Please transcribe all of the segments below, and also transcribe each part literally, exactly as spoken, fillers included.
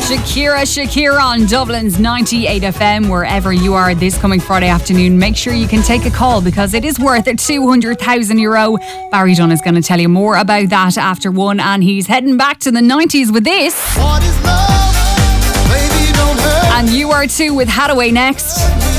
Shakira, Shakira on Dublin's ninety-eight F M. Wherever you are this coming Friday afternoon, make sure you can take a call because it is worth two hundred thousand euro. Barry Dunn is going to tell you more about that after one, and he's heading back to the nineties with this. What is love? Baby, don't hurt. And you are too with Hathaway next.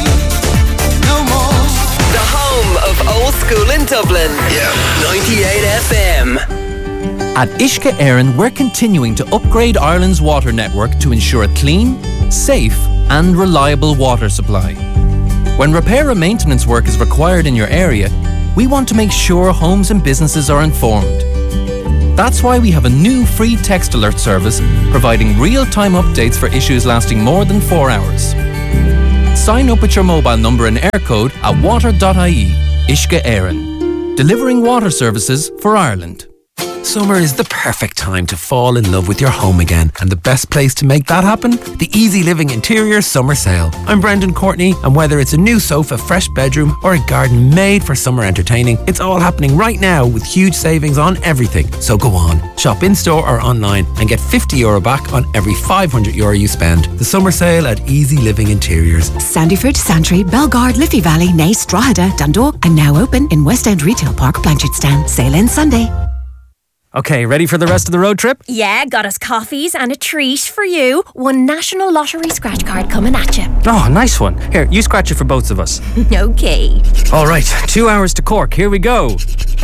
No more. The home of old school in Dublin. Yeah. ninety-eight F M. At Uisce Éireann, we're continuing to upgrade Ireland's water network to ensure a clean, safe and reliable water supply. When repair and maintenance work is required in your area, we want to make sure homes and businesses are informed. That's why we have a new free text alert service providing real-time updates for issues lasting more than four hours. Sign up with your mobile number and air code at water dot I E. Uisce Éireann, delivering water services for Ireland. Summer is the perfect time to fall in love with your home again, and the best place to make that happen? The Easy Living Interior Summer Sale. I'm Brendan Courtney, and whether it's a new sofa, fresh bedroom or a garden made for summer entertaining, it's all happening right now with huge savings on everything. So go on, shop in-store or online and get fifty euro back on every five hundred euro you spend. The Summer Sale at Easy Living Interiors. Sandyford, Santry, Belgard, Liffey Valley, Naas, Drogheda, Dundalk, and now open in West End Retail Park, Blanchardstown. Sale ends Sunday. Okay, ready for the rest of the road trip? Yeah, got us coffees and a treat for you. One National Lottery scratch card coming at you. Oh, nice one. Here, you scratch it for both of us. Okay. All right, two hours to Cork. Here we go.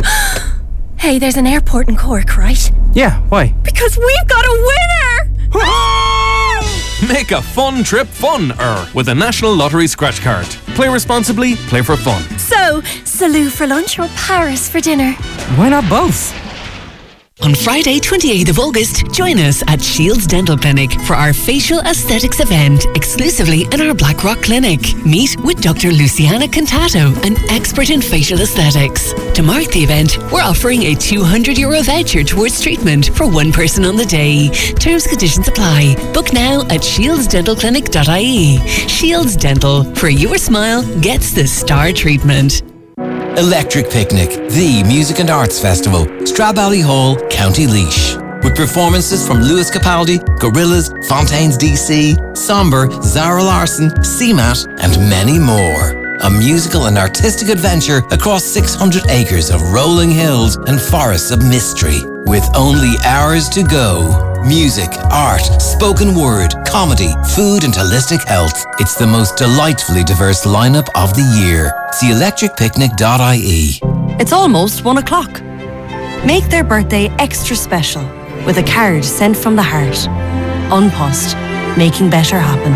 Hey, there's an airport in Cork, right? Yeah, why? Because we've got a winner! Make a fun trip fun-er with a National Lottery scratch card. Play responsibly, play for fun. So, Salou for lunch or Paris for dinner? Why not both? On Friday, twenty-eighth of August, join us at Shields Dental Clinic for our facial aesthetics event, exclusively in our Blackrock Clinic. Meet with Doctor Luciana Cantato, an expert in facial aesthetics. To mark the event, we're offering a two hundred euro voucher towards treatment for one person on the day. Terms and conditions apply. Book now at shields dental clinic dot I E. Shields Dental, for your smile gets the star treatment. Electric Picnic, the music and arts festival, Stradbally Hall, County Laois. With performances from Lewis Capaldi, Gorillaz, Fontaines D C, Somber, Zara Larsson, C MAT, and many more. A musical and artistic adventure across six hundred acres of rolling hills and forests of mystery. With only hours to go. Music, art, spoken word, comedy, food and holistic health. It's the most delightfully diverse lineup of the year. See electric picnic dot I E. It's almost one o'clock. Make their birthday extra special with a card sent from the heart. An Post, making better happen.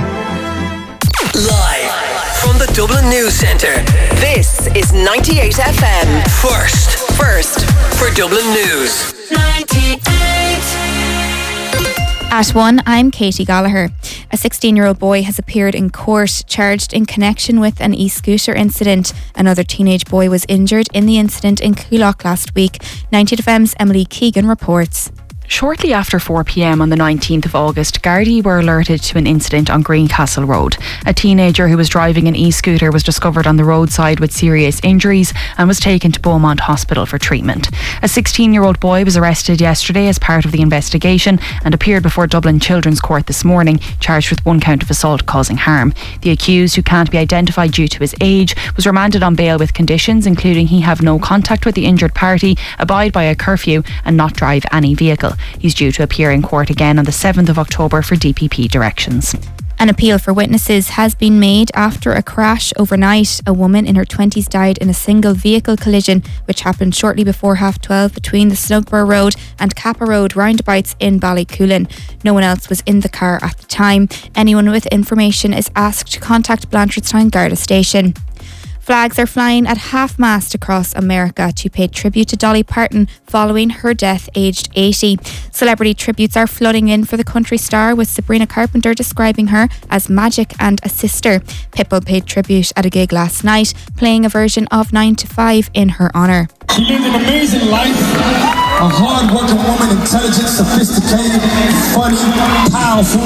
Live from the Dublin News Centre, this is ninety-eight F M. First, first for Dublin News. ninety-eight. At one, I'm Katie Gallagher. A sixteen-year-old boy has appeared in court charged in connection with an e-scooter incident. Another teenage boy was injured in the incident in Coolock last week. ninety-eight F M's Emily Keegan reports. Shortly after four p.m. on the nineteenth of August, Gardaí were alerted to an incident on Greencastle Road. A teenager who was driving an e-scooter was discovered on the roadside with serious injuries and was taken to Beaumont Hospital for treatment. A sixteen-year-old boy was arrested yesterday as part of the investigation and appeared before Dublin Children's Court this morning, charged with one count of assault causing harm. The accused, who can't be identified due to his age, was remanded on bail with conditions including he have no contact with the injured party, abide by a curfew and not drive any vehicle. He's due to appear in court again on the seventh of October for D P P directions. An appeal for witnesses has been made after a crash overnight. A woman in her twenties died in a single vehicle collision which happened shortly before half twelve between the Snugborough Road and Kappa Road roundabouts in Ballycoolan. No one else was in the car at the time. Anyone with information is asked to contact Blanchardstown Garda Station. Flags are flying at half-mast across America to pay tribute to Dolly Parton following her death aged eighty. Celebrity tributes are flooding in for the country star, with Sabrina Carpenter describing her as magic and a sister. Pitbull paid tribute at a gig last night, playing a version of nine to five in her honour. She lived an amazing life. A hard-working woman, intelligent, sophisticated, funny, powerful,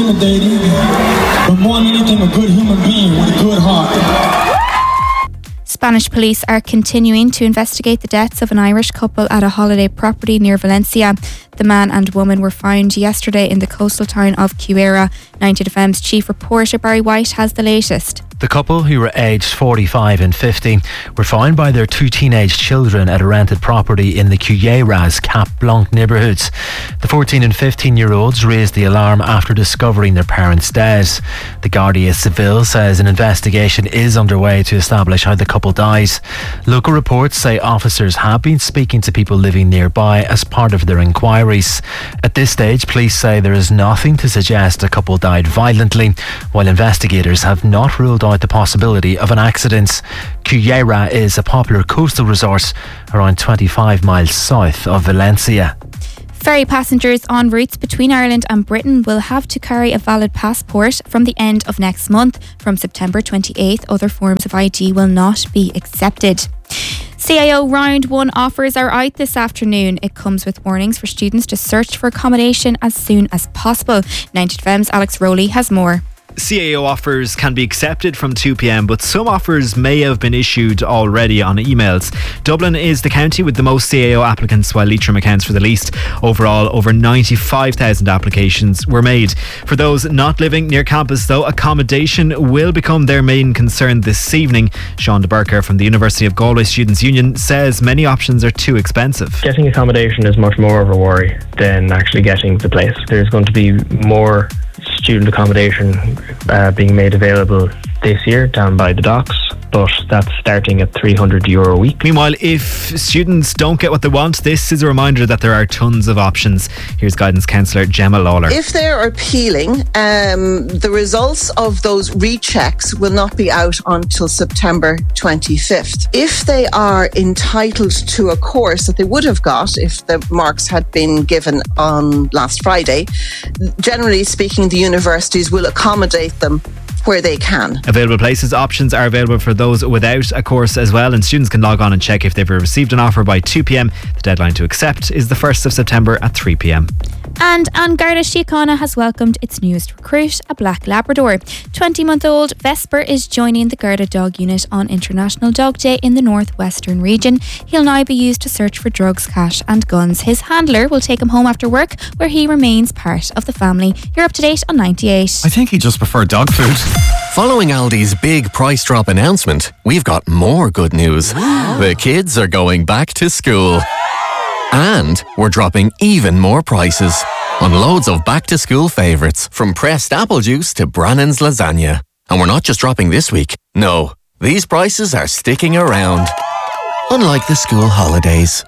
intimidating, but more than anything, a good human being with a good heart. Spanish police are continuing to investigate the deaths of an Irish couple at a holiday property near Valencia. The man and woman were found yesterday in the coastal town of Cuera. ninety F M's chief reporter Barry White has the latest. The couple, who were aged forty-five and fifty, were found by their two teenage children at a rented property in the Cuyeras Cap Blanc neighbourhoods. The fourteen and fifteen year olds raised the alarm after discovering their parents dead. The Guardia Civil says an investigation is underway to establish how the couple died. Local reports say officers have been speaking to people living nearby as part of their inquiries. At this stage, police say there is nothing to suggest a couple died violently, while investigators have not ruled out the possibility of an accident. Cullera is a popular coastal resort around twenty-five miles south of Valencia. Ferry passengers on routes between Ireland and Britain will have to carry a valid passport from the end of next month. From September twenty-eighth, other forms of I D will not be accepted. C I O Round one offers are out this afternoon. It comes with warnings for students to search for accommodation as soon as possible. ninety F M's Alex Rowley has more. C A O offers can be accepted from two p.m, but some offers may have been issued already on emails. Dublin is the county with the most C A O applicants, while Leitrim accounts for the least. Overall, over ninety-five thousand applications were made. For those not living near campus, though, accommodation will become their main concern this evening. Sean de Burker from the University of Galway Students' Union says many options are too expensive. Getting accommodation is much more of a worry than actually getting the place. There's going to be more student accommodation uh, being made available this year down by the docks, but that's starting at three hundred euro a week. Meanwhile, if students don't get what they want, this is a reminder that there are tons of options. Here's guidance counsellor Gemma Lawler. If they're appealing, um, the results of those rechecks will not be out until September twenty-fifth. If they are entitled to a course that they would have got if the marks had been given on last Friday, generally speaking, the universities will accommodate them where they can. Available places options are available for those without a course as well, and students can log on and check if they've received an offer by two p.m. The deadline to accept is the first of September at three p.m. And An Garda Síochána has welcomed its newest recruit, a black Labrador. twenty-month-old Vesper is joining the Garda Dog Unit on International Dog Day in the northwestern region. He'll now be used to search for drugs, cash and guns. His handler will take him home after work, where he remains part of the family. You're up to date on ninety-eight. I think he just preferred dog food. Following Aldi's big price drop announcement, we've got more good news. The kids are going back to school. And we're dropping even more prices on loads of back-to-school favourites, from pressed apple juice to Brannan's lasagna. And we're not just dropping this week. No, these prices are sticking around. Unlike the school holidays.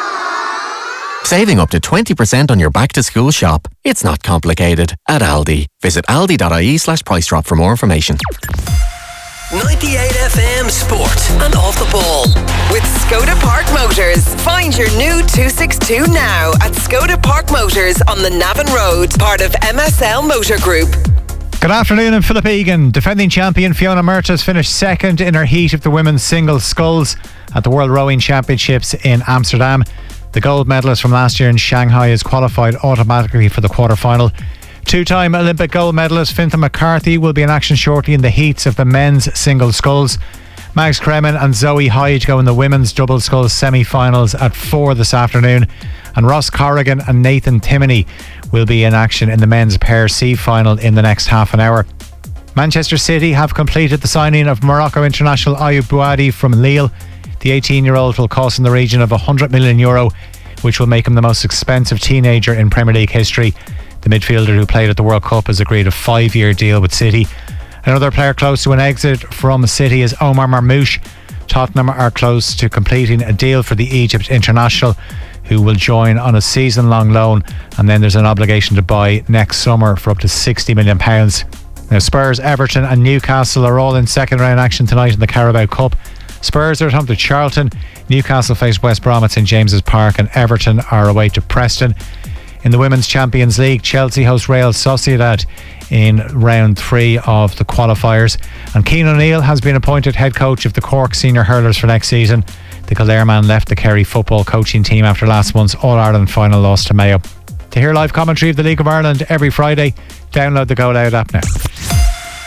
Saving up to twenty percent on your back-to-school shop. It's not complicated at Aldi. Visit aldi.ie slash price drop for more information. ninety-eight F M Sport and Off the Ball with Skoda Park Motors. Find your new two sixty-two now at Skoda Park Motors on the Navan Road, part of M S L Motor Group. Good afternoon, I'm Philip Egan. Defending champion Fiona Murtaghs finished second in her heat of the women's singles sculls at the World Rowing Championships in Amsterdam. The gold medalist from last year in Shanghai is qualified automatically for the quarter-final. Two-time Olympic gold medalist Fintan McCarthy will be in action shortly in the heats of the men's single sculls. Max Kremen and Zoe Hyde go in the women's double sculls semi-finals at four this afternoon. And Ross Corrigan and Nathan Timoney will be in action in the men's pair C final in the next half an hour. Manchester City have completed the signing of Morocco international Ayoub Bouadi from Lille. The eighteen-year-old will cost in the region of one hundred million euro, which will make him the most expensive teenager in Premier League history. The midfielder who played at the World Cup has agreed a five-year deal with City. Another player close to an exit from City is Omar Marmoush. Tottenham are close to completing a deal for the Egypt international, who will join on a season-long loan, and then there's an obligation to buy next summer for up to sixty million pounds. Now, Spurs, Everton and Newcastle are all in second-round action tonight in the Carabao Cup. Spurs are at home to Charlton, Newcastle face West Brom at St James's Park, and Everton are away to Preston. In the Women's Champions League, Chelsea host Real Sociedad in round three of the qualifiers, and Cian O'Neill has been appointed head coach of the Cork senior hurlers for next season. The Kildare man left the Kerry football coaching team after last month's All-Ireland final loss to Mayo. To hear live commentary of the League of Ireland every Friday, download the Go Loud app now.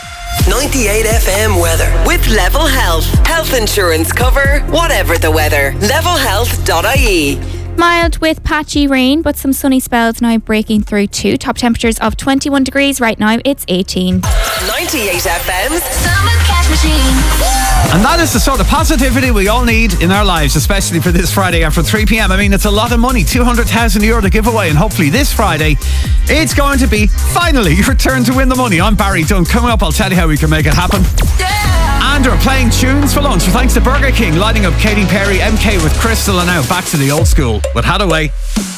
ninety-eight F M weather with Level Health. Health insurance cover, whatever the weather. level health dot I E. Mild with patchy rain, but some sunny spells now breaking through too. Top temperatures of twenty-one degrees. Right now it's eighteen. ninety-eight F M's Summer Cash Machine. And that is the sort of positivity we all need in our lives, especially for this Friday after three p.m. I mean, it's a lot of money, two hundred thousand euro to give away, and hopefully this Friday it's going to be finally your turn to win the money. I'm Barry Dunn. Coming up, I'll tell you how we can make it happen. And we're playing tunes for lunch. Thanks to Burger King, lining up Katy Perry, M K with Crystal, and now back to the old school with Hadaway.